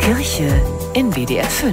Kirche in WDR 5.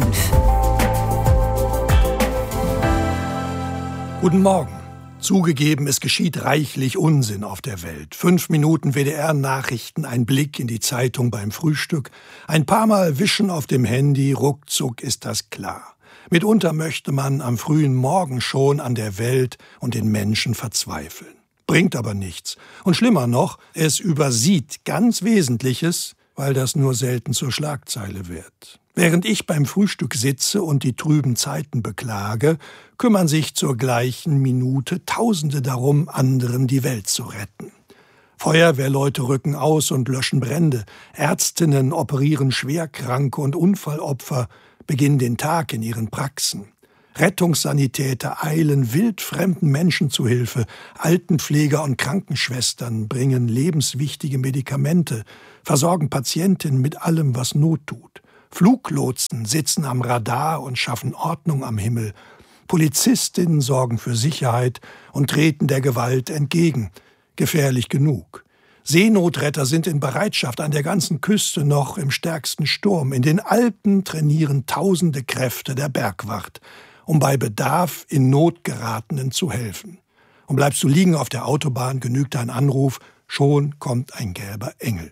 Guten Morgen. Zugegeben, es geschieht reichlich Unsinn auf der Welt. 5 Minuten WDR-Nachrichten, ein Blick in die Zeitung beim Frühstück, ein paar Mal Wischen auf dem Handy, ruckzuck ist das klar. Mitunter möchte man am frühen Morgen schon an der Welt und den Menschen verzweifeln. Bringt aber nichts. Und schlimmer noch, es übersieht ganz Wesentliches, weil das nur selten zur Schlagzeile wird. Während ich beim Frühstück sitze und die trüben Zeiten beklage, kümmern sich zur gleichen Minute Tausende darum, anderen die Welt zu retten. Feuerwehrleute rücken aus und löschen Brände. Ärztinnen operieren Schwerkranke und Unfallopfer, beginnen den Tag in ihren Praxen. Rettungssanitäter eilen wildfremden Menschen zu Hilfe. Altenpfleger und Krankenschwestern bringen lebenswichtige Medikamente, versorgen Patientinnen mit allem, was Not tut. Fluglotsen sitzen am Radar und schaffen Ordnung am Himmel. Polizistinnen sorgen für Sicherheit und treten der Gewalt entgegen. Gefährlich genug. Seenotretter sind in Bereitschaft an der ganzen Küste noch im stärksten Sturm. In den Alpen trainieren tausende Kräfte der Bergwacht, um bei Bedarf in Not geratenen zu helfen. Und bleibst du liegen auf der Autobahn, genügt ein Anruf, schon kommt ein gelber Engel.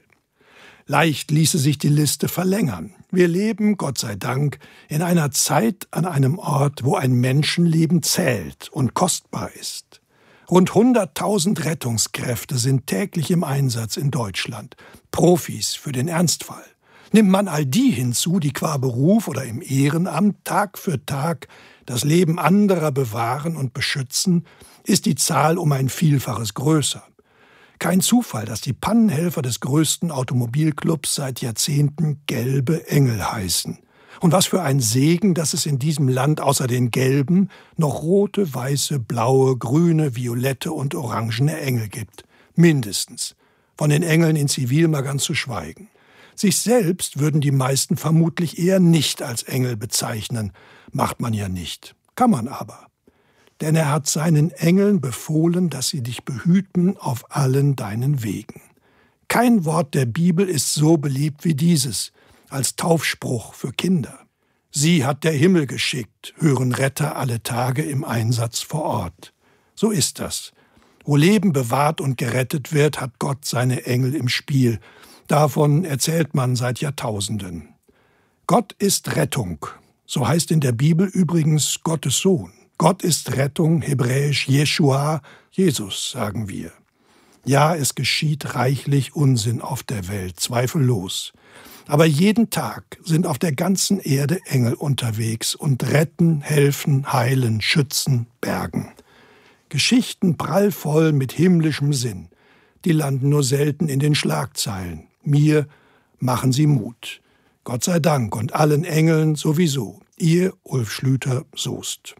Leicht ließe sich die Liste verlängern. Wir leben, Gott sei Dank, in einer Zeit an einem Ort, wo ein Menschenleben zählt und kostbar ist. Rund 100.000 Rettungskräfte sind täglich im Einsatz in Deutschland. Profis für den Ernstfall. Nimmt man all die hinzu, die qua Beruf oder im Ehrenamt Tag für Tag das Leben anderer bewahren und beschützen, ist die Zahl um ein Vielfaches größer. Kein Zufall, dass die Pannenhelfer des größten Automobilclubs seit Jahrzehnten gelbe Engel heißen. Und was für ein Segen, dass es in diesem Land außer den gelben noch rote, weiße, blaue, grüne, violette und orangene Engel gibt. Mindestens. Von den Engeln in Zivil mal ganz zu schweigen. Sich selbst würden die meisten vermutlich eher nicht als Engel bezeichnen. Macht man ja nicht. Kann man aber. Denn er hat seinen Engeln befohlen, dass sie dich behüten auf allen deinen Wegen. Kein Wort der Bibel ist so beliebt wie dieses, als Taufspruch für Kinder. Sie hat der Himmel geschickt, hören Retter alle Tage im Einsatz vor Ort. So ist das. Wo Leben bewahrt und gerettet wird, hat Gott seine Engel im Spiel. Davon erzählt man seit Jahrtausenden. Gott ist Rettung. So heißt in der Bibel übrigens Gottes Sohn. Gott ist Rettung, hebräisch Jeschua, Jesus, sagen wir. Ja, es geschieht reichlich Unsinn auf der Welt, zweifellos. Aber jeden Tag sind auf der ganzen Erde Engel unterwegs und retten, helfen, heilen, schützen, bergen. Geschichten prallvoll mit himmlischem Sinn. Die landen nur selten in den Schlagzeilen. Mir machen sie Mut. Gott sei Dank und allen Engeln sowieso. Ihr Ulf Schlüter-Soest.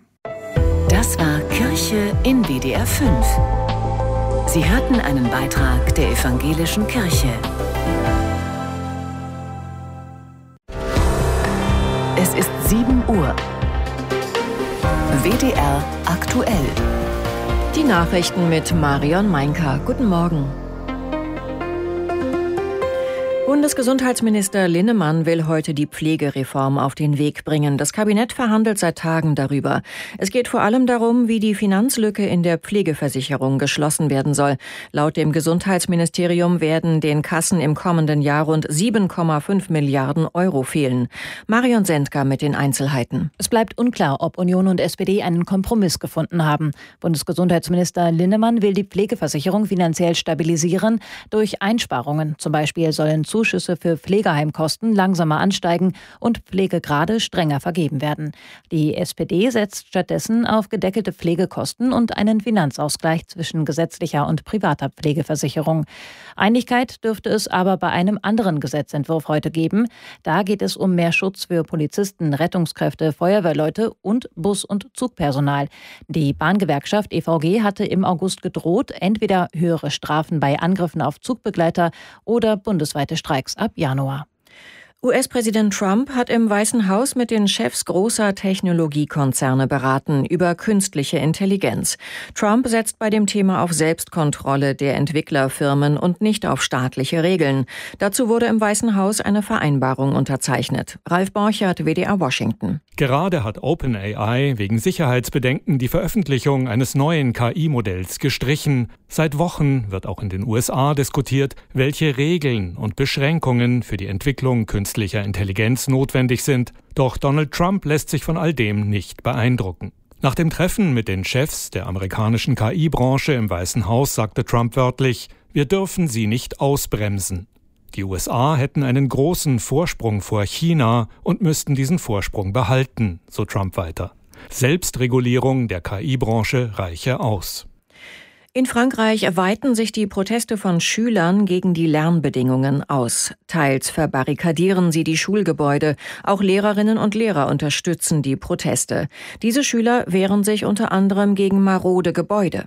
Das war Kirche in WDR 5. Sie hörten einen Beitrag der Evangelischen Kirche. Es ist 7 Uhr. WDR aktuell. Die Nachrichten mit Marion Meinka. Guten Morgen. Bundesgesundheitsminister Linnemann will heute die Pflegereform auf den Weg bringen. Das Kabinett verhandelt seit Tagen darüber. Es geht vor allem darum, wie die Finanzlücke in der Pflegeversicherung geschlossen werden soll. Laut dem Gesundheitsministerium werden den Kassen im kommenden Jahr rund 7,5 Milliarden Euro fehlen. Marion Sendker mit den Einzelheiten. Es bleibt unklar, ob Union und SPD einen Kompromiss gefunden haben. Bundesgesundheitsminister Linnemann will die Pflegeversicherung finanziell stabilisieren durch Einsparungen. Zum Beispiel sollen Zuschüsse für Pflegeheimkosten langsamer ansteigen und Pflegegrade strenger vergeben werden. Die SPD setzt stattdessen auf gedeckelte Pflegekosten und einen Finanzausgleich zwischen gesetzlicher und privater Pflegeversicherung. Einigkeit dürfte es aber bei einem anderen Gesetzentwurf heute geben. Da geht es um mehr Schutz für Polizisten, Rettungskräfte, Feuerwehrleute und Bus- und Zugpersonal. Die Bahngewerkschaft EVG hatte im August gedroht, entweder höhere Strafen bei Angriffen auf Zugbegleiter oder bundesweite Streiks ab Januar. US-Präsident Trump hat im Weißen Haus mit den Chefs großer Technologiekonzerne beraten über künstliche Intelligenz. Trump setzt bei dem Thema auf Selbstkontrolle der Entwicklerfirmen und nicht auf staatliche Regeln. Dazu wurde im Weißen Haus eine Vereinbarung unterzeichnet. Ralf Borchert, WDR Washington. Gerade hat OpenAI wegen Sicherheitsbedenken die Veröffentlichung eines neuen KI-Modells gestrichen. Seit Wochen wird auch in den USA diskutiert, welche Regeln und Beschränkungen für die Entwicklung künstlicher Intelligenz notwendig sind. Doch Donald Trump lässt sich von all dem nicht beeindrucken. Nach dem Treffen mit den Chefs der amerikanischen KI-Branche im Weißen Haus sagte Trump wörtlich: Wir dürfen sie nicht ausbremsen. Die USA hätten einen großen Vorsprung vor China und müssten diesen Vorsprung behalten, so Trump weiter. Selbstregulierung der KI-Branche reiche aus. In Frankreich weiten sich die Proteste von Schülern gegen die Lernbedingungen aus. Teils verbarrikadieren sie die Schulgebäude. Auch Lehrerinnen und Lehrer unterstützen die Proteste. Diese Schüler wehren sich unter anderem gegen marode Gebäude.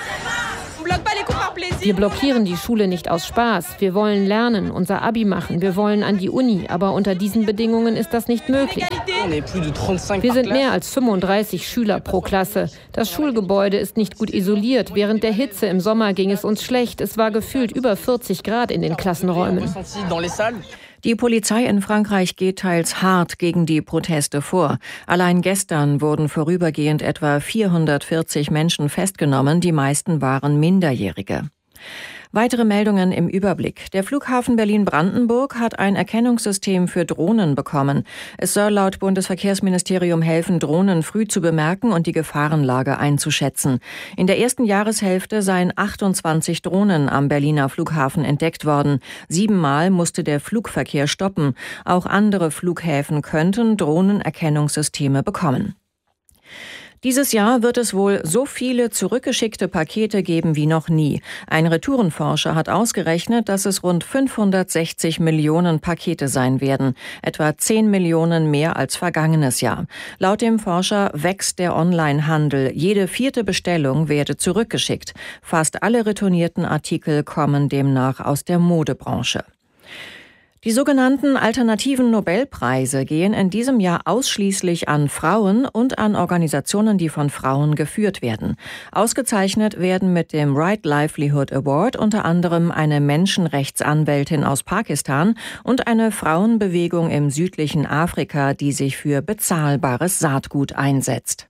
Wir blockieren die Schule nicht aus Spaß. Wir wollen lernen, unser Abi machen. Wir wollen an die Uni. Aber unter diesen Bedingungen ist das nicht möglich. Wir sind mehr als 35 Schüler pro Klasse. Das Schulgebäude ist nicht gut isoliert. Während der Hitze im Sommer ging es uns schlecht. Es war gefühlt über 40 Grad in den Klassenräumen. Die Polizei in Frankreich geht teils hart gegen die Proteste vor. Allein gestern wurden vorübergehend etwa 440 Menschen festgenommen, die meisten waren Minderjährige. Weitere Meldungen im Überblick. Der Flughafen Berlin-Brandenburg hat ein Erkennungssystem für Drohnen bekommen. Es soll laut Bundesverkehrsministerium helfen, Drohnen früh zu bemerken und die Gefahrenlage einzuschätzen. In der ersten Jahreshälfte seien 28 Drohnen am Berliner Flughafen entdeckt worden. 7-mal musste der Flugverkehr stoppen. Auch andere Flughäfen könnten Drohnenerkennungssysteme bekommen. Dieses Jahr wird es wohl so viele zurückgeschickte Pakete geben wie noch nie. Ein Retourenforscher hat ausgerechnet, dass es rund 560 Millionen Pakete sein werden. Etwa 10 Millionen mehr als vergangenes Jahr. Laut dem Forscher wächst der Onlinehandel. Jede 4. Bestellung werde zurückgeschickt. Fast alle retournierten Artikel kommen demnach aus der Modebranche. Die sogenannten alternativen Nobelpreise gehen in diesem Jahr ausschließlich an Frauen und an Organisationen, die von Frauen geführt werden. Ausgezeichnet werden mit dem Right Livelihood Award unter anderem eine Menschenrechtsanwältin aus Pakistan und eine Frauenbewegung im südlichen Afrika, die sich für bezahlbares Saatgut einsetzt.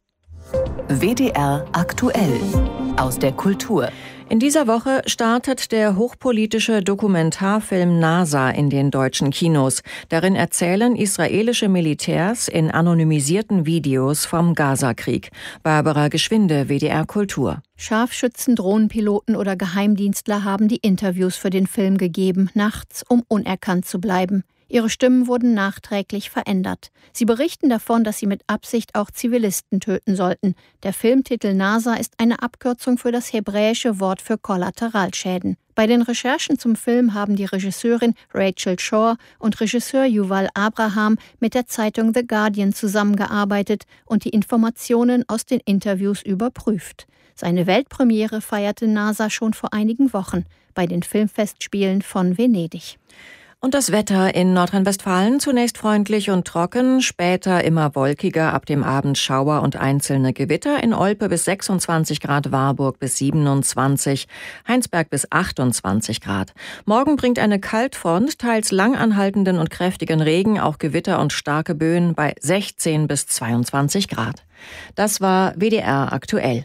WDR aktuell aus der Kultur. In dieser Woche startet der hochpolitische Dokumentarfilm NASA in den deutschen Kinos. Darin erzählen israelische Militärs in anonymisierten Videos vom Gazakrieg. Barbara Geschwinde, WDR Kultur. Scharfschützen, Drohnenpiloten oder Geheimdienstler haben die Interviews für den Film gegeben, nachts, um unerkannt zu bleiben. Ihre Stimmen wurden nachträglich verändert. Sie berichten davon, dass sie mit Absicht auch Zivilisten töten sollten. Der Filmtitel NASA ist eine Abkürzung für das hebräische Wort für Kollateralschäden. Bei den Recherchen zum Film haben die Regisseurin Rachel Shore und Regisseur Yuval Abraham mit der Zeitung The Guardian zusammengearbeitet und die Informationen aus den Interviews überprüft. Seine Weltpremiere feierte NASA schon vor einigen Wochen bei den Filmfestspielen von Venedig. Und das Wetter in Nordrhein-Westfalen zunächst freundlich und trocken, später immer wolkiger, ab dem Abend Schauer und einzelne Gewitter, in Olpe bis 26 Grad, Warburg bis 27, Heinsberg bis 28 Grad. Morgen bringt eine Kaltfront, teils langanhaltenden und kräftigen Regen, auch Gewitter und starke Böen bei 16 bis 22 Grad. Das war WDR aktuell.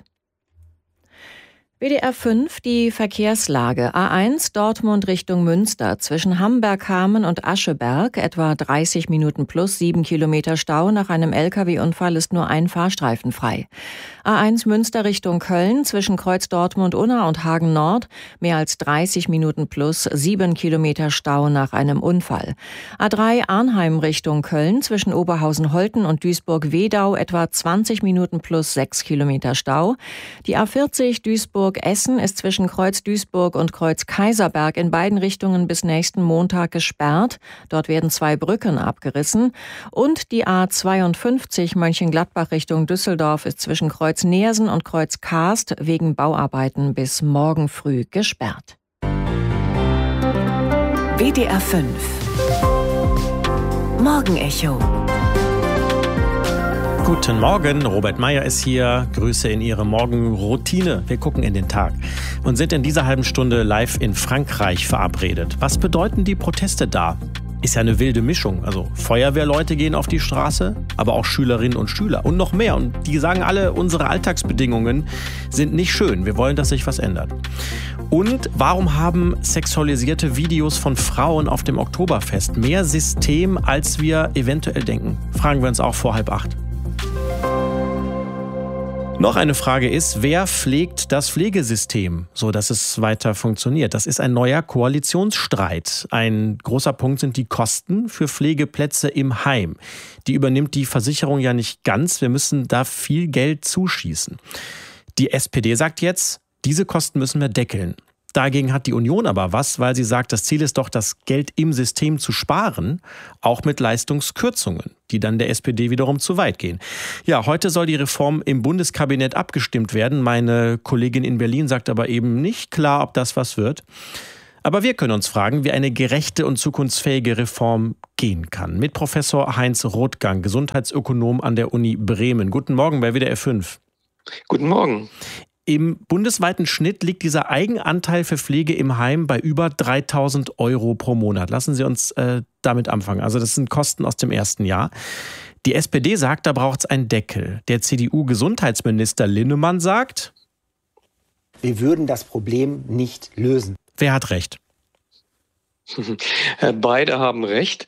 WDR 5, die Verkehrslage. A1 Dortmund Richtung Münster. Zwischen Hamberg-Hamen und Ascheberg etwa 30 Minuten plus 7 Kilometer Stau. Nach einem LKW-Unfall ist nur ein Fahrstreifen frei. A1 Münster Richtung Köln. Zwischen Kreuz Dortmund-Unna und Hagen Nord mehr als 30 Minuten plus 7 Kilometer Stau nach einem Unfall. A3 Arnheim Richtung Köln. Zwischen Oberhausen-Holten und Duisburg-Wedau etwa 20 Minuten plus 6 Kilometer Stau. Die A40 Duisburg-Essen ist zwischen Kreuz Duisburg und Kreuz Kaiserberg in beiden Richtungen bis nächsten Montag gesperrt. Dort werden 2 Brücken abgerissen. Und die A52 Mönchengladbach Richtung Düsseldorf ist zwischen Kreuz Neersen und Kreuz Karst wegen Bauarbeiten bis morgen früh gesperrt. WDR 5 Morgenecho. Guten Morgen, Robert Meyer ist hier. Grüße in Ihre Morgenroutine. Wir gucken in den Tag und sind in dieser halben Stunde live in Frankreich verabredet. Was bedeuten die Proteste da? Ist ja eine wilde Mischung. Also Feuerwehrleute gehen auf die Straße, aber auch Schülerinnen und Schüler und noch mehr. Und die sagen alle, unsere Alltagsbedingungen sind nicht schön. Wir wollen, dass sich was ändert. Und warum haben sexualisierte Videos von Frauen auf dem Oktoberfest mehr System, als wir eventuell denken? Fragen wir uns auch vor 7:30. Noch eine Frage ist, wer pflegt das Pflegesystem, so dass es weiter funktioniert? Das ist ein neuer Koalitionsstreit. Ein großer Punkt sind die Kosten für Pflegeplätze im Heim. Die übernimmt die Versicherung ja nicht ganz. Wir müssen da viel Geld zuschießen. Die SPD sagt jetzt, diese Kosten müssen wir deckeln. Dagegen hat die Union aber was, weil sie sagt, das Ziel ist doch, das Geld im System zu sparen, auch mit Leistungskürzungen, die dann der SPD wiederum zu weit gehen. Ja, heute soll die Reform im Bundeskabinett abgestimmt werden. Meine Kollegin in Berlin sagt aber eben nicht klar, ob das was wird. Aber wir können uns fragen, wie eine gerechte und zukunftsfähige Reform gehen kann. Mit Professor Heinz Rothgang, Gesundheitsökonom an der Uni Bremen. Guten Morgen bei WDR 5. Guten Morgen. Im bundesweiten Schnitt liegt dieser Eigenanteil für Pflege im Heim bei über 3.000 Euro pro Monat. Lassen Sie uns damit anfangen. Also das sind Kosten aus dem ersten Jahr. Die SPD sagt, da braucht es einen Deckel. Der CDU-Gesundheitsminister Linnemann sagt, wir würden das Problem nicht lösen. Wer hat recht? Beide haben recht.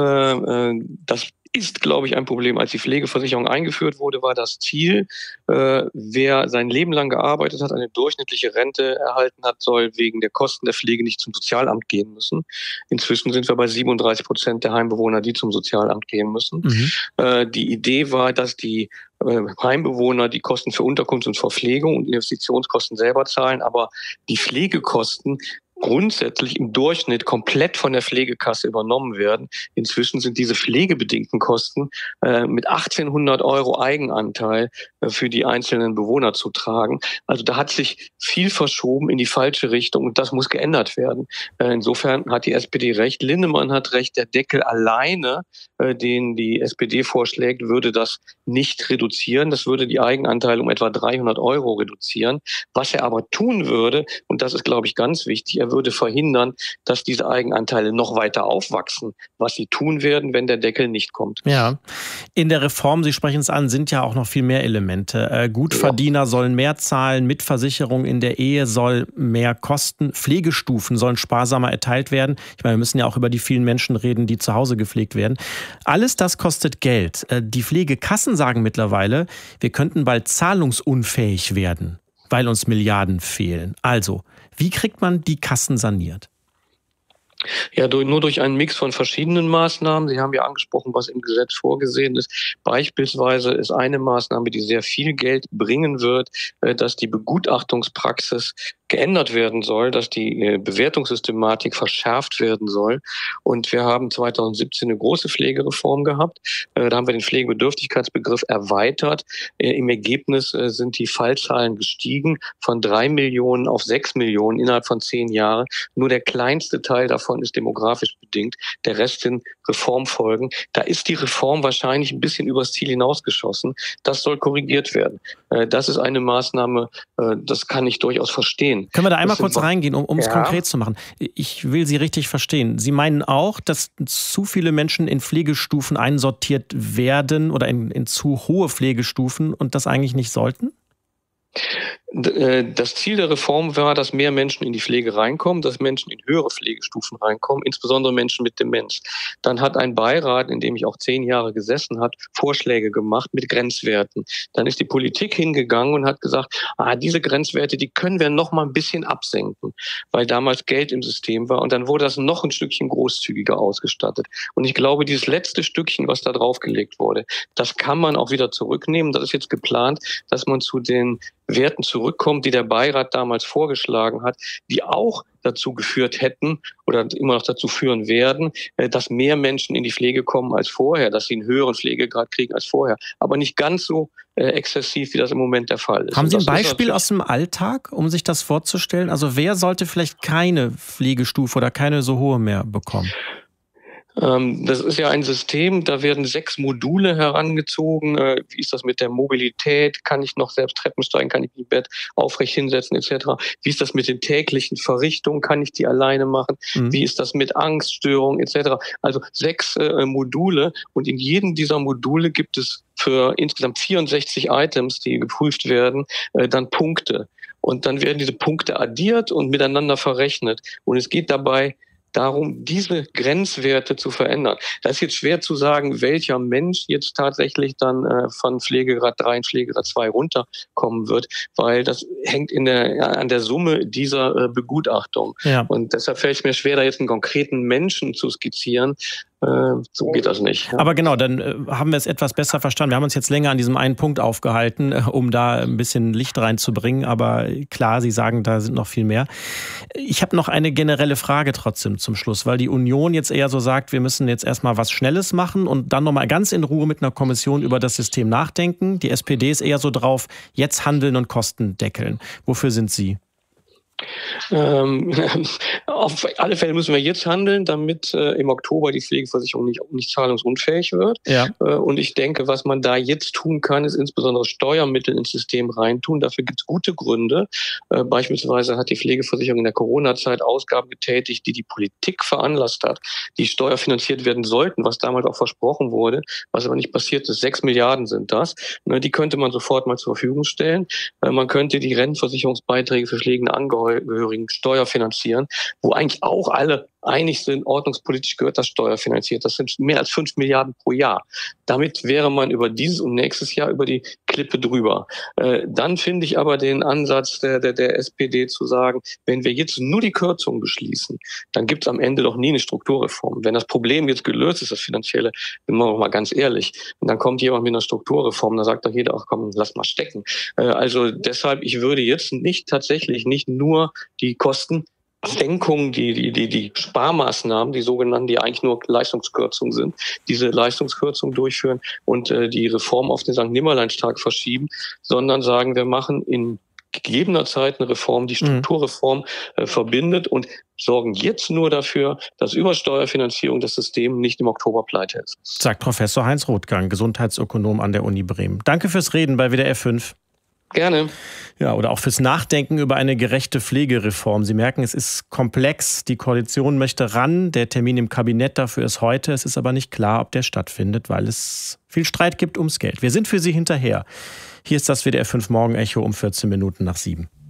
Das ist, glaube ich, ein Problem. Als die Pflegeversicherung eingeführt wurde, war das Ziel, wer sein Leben lang gearbeitet hat, eine durchschnittliche Rente erhalten hat, soll wegen der Kosten der Pflege nicht zum Sozialamt gehen müssen. Inzwischen sind wir bei 37% der Heimbewohner, die zum Sozialamt gehen müssen. Die Idee war, dass die Heimbewohner die Kosten für Unterkunft und Verpflegung und Investitionskosten selber zahlen, aber die Pflegekosten grundsätzlich im Durchschnitt komplett von der Pflegekasse übernommen werden. Inzwischen sind diese pflegebedingten Kosten mit 1.800 Euro Eigenanteil für die einzelnen Bewohner zu tragen. Also da hat sich viel verschoben in die falsche Richtung und das muss geändert werden. Insofern hat die SPD recht. Linnemann hat recht, der Deckel alleine, den die SPD vorschlägt, würde das nicht reduzieren. Das würde die Eigenanteile um etwa 300 Euro reduzieren. Was er aber tun würde, und das ist, glaube ich, ganz wichtig, er würde verhindern, dass diese Eigenanteile noch weiter aufwachsen, was sie tun werden, wenn der Deckel nicht kommt. Ja, in der Reform, Sie sprechen es an, sind ja auch noch viel mehr Elemente. Gutverdiener sollen mehr zahlen, Mitversicherung in der Ehe soll mehr kosten, Pflegestufen sollen sparsamer erteilt werden. Ich meine, wir müssen ja auch über die vielen Menschen reden, die zu Hause gepflegt werden. Alles das kostet Geld. Die Pflegekassen sagen mittlerweile, wir könnten bald zahlungsunfähig werden, weil uns Milliarden fehlen. Also, wie kriegt man die Kassen saniert? Ja, nur durch einen Mix von verschiedenen Maßnahmen. Sie haben ja angesprochen, was im Gesetz vorgesehen ist. Beispielsweise ist eine Maßnahme, die sehr viel Geld bringen wird, dass die Begutachtungspraxis geändert werden soll, dass die Bewertungssystematik verschärft werden soll. Und wir haben 2017 eine große Pflegereform gehabt. Da haben wir den Pflegebedürftigkeitsbegriff erweitert. Im Ergebnis sind die Fallzahlen gestiegen von 3 Millionen auf 6 Millionen innerhalb von 10 Jahren. Nur der kleinste Teil davon ist demografisch bedingt. Der Rest sind Reformfolgen. Da ist die Reform wahrscheinlich ein bisschen übers Ziel hinausgeschossen. Das soll korrigiert werden. Das ist eine Maßnahme, das kann ich durchaus verstehen. Können wir da einmal kurz reingehen, um es konkret zu machen? Ich will Sie richtig verstehen. Sie meinen auch, dass zu viele Menschen in Pflegestufen einsortiert werden oder in zu hohe Pflegestufen und das eigentlich nicht sollten? Das Ziel der Reform war, dass mehr Menschen in die Pflege reinkommen, dass Menschen in höhere Pflegestufen reinkommen, insbesondere Menschen mit Demenz. Dann hat ein Beirat, in dem ich auch 10 Jahre gesessen habe, Vorschläge gemacht mit Grenzwerten. Dann ist die Politik hingegangen und hat gesagt, diese Grenzwerte, die können wir noch mal ein bisschen absenken, weil damals Geld im System war. Und dann wurde das noch ein Stückchen großzügiger ausgestattet. Und ich glaube, dieses letzte Stückchen, was da draufgelegt wurde, das kann man auch wieder zurücknehmen. Das ist jetzt geplant, dass man zu den Werten zurückkommt, die der Beirat damals vorgeschlagen hat, die auch dazu geführt hätten oder immer noch dazu führen werden, dass mehr Menschen in die Pflege kommen als vorher, dass sie einen höheren Pflegegrad kriegen als vorher, aber nicht ganz so exzessiv, wie das im Moment der Fall ist. Haben Sie ein Beispiel aus dem Alltag, um sich das vorzustellen? Also wer sollte vielleicht keine Pflegestufe oder keine so hohe mehr bekommen? Das ist ja ein System, da werden 6 Module herangezogen. Wie ist das mit der Mobilität? Kann ich noch selbst Treppen steigen? Kann ich mich im Bett aufrecht hinsetzen etc.? Wie ist das mit den täglichen Verrichtungen? Kann ich die alleine machen? Wie ist das mit Angststörungen etc.? Also 6 Module, und in jedem dieser Module gibt es für insgesamt 64 Items, die geprüft werden, dann Punkte. Und dann werden diese Punkte addiert und miteinander verrechnet. Und es geht dabei darum, diese Grenzwerte zu verändern. Das ist jetzt schwer zu sagen, welcher Mensch jetzt tatsächlich dann von Pflegegrad 3 in Pflegegrad 2 runterkommen wird, weil das hängt an der Summe dieser Begutachtung. Ja. Und deshalb fällt es mir schwer, da jetzt einen konkreten Menschen zu skizzieren. So geht das nicht. Ja. Aber genau, dann haben wir es etwas besser verstanden. Wir haben uns jetzt länger an diesem einen Punkt aufgehalten, um da ein bisschen Licht reinzubringen. Aber klar, Sie sagen, da sind noch viel mehr. Ich habe noch eine generelle Frage trotzdem zum Schluss, weil die Union jetzt eher so sagt, wir müssen jetzt erstmal was Schnelles machen und dann nochmal ganz in Ruhe mit einer Kommission über das System nachdenken. Die SPD ist eher so drauf, jetzt handeln und Kosten deckeln. Wofür sind Sie? Auf alle Fälle müssen wir jetzt handeln, damit im Oktober die Pflegeversicherung nicht zahlungsunfähig wird. Ja. Und ich denke, was man da jetzt tun kann, ist insbesondere Steuermittel ins System reintun. Dafür gibt es gute Gründe. Beispielsweise hat die Pflegeversicherung in der Corona-Zeit Ausgaben getätigt, die Politik veranlasst hat, die steuerfinanziert werden sollten, was damals auch versprochen wurde, was aber nicht passiert ist. 6 Milliarden sind das. Die könnte man sofort mal zur Verfügung stellen. Man könnte die Rentenversicherungsbeiträge für pflegende Angehörige steuerfinanzieren, wo eigentlich auch alle einig sind, ordnungspolitisch gehört das steuerfinanziert. Das sind mehr als 5 Milliarden pro Jahr. Damit wäre man über dieses und nächstes Jahr über die Klippe drüber. Dann finde ich aber den Ansatz der SPD zu sagen, wenn wir jetzt nur die Kürzungen beschließen, dann gibt es am Ende doch nie eine Strukturreform. Wenn das Problem jetzt gelöst ist, das Finanzielle, bin ich mal ganz ehrlich, und dann kommt jemand mit einer Strukturreform, dann sagt doch jeder, ach komm, lass mal stecken. Also deshalb, ich würde jetzt tatsächlich nicht nur die Kostensenkung, die Sparmaßnahmen, die sogenannten, die eigentlich nur Leistungskürzungen sind, diese Leistungskürzung durchführen und die Reform auf den St. Nimmerleinstag verschieben, sondern sagen, wir machen in gegebener Zeit eine Reform, die Strukturreform verbindet und sorgen jetzt nur dafür, dass über Steuerfinanzierung das System nicht im Oktober pleite ist. Sagt Professor Heinz Rothgang, Gesundheitsökonom an der Uni Bremen. Danke fürs Reden bei WDR 5. Gerne. Ja, oder auch fürs Nachdenken über eine gerechte Pflegereform. Sie merken, es ist komplex. Die Koalition möchte ran. Der Termin im Kabinett dafür ist heute. Es ist aber nicht klar, ob der stattfindet, weil es viel Streit gibt ums Geld. Wir sind für Sie hinterher. Hier ist das WDR 5 Morgen-Echo um 14 Minuten nach 7.